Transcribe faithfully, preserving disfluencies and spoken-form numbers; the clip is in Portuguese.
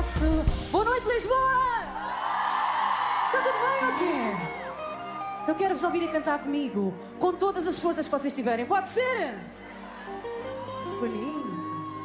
posso. Boa noite, Lisboa! Está tudo bem ou quê? Eu quero vos ouvir a cantar comigo, com todas as forças que vocês tiverem. Pode ser? Bonito.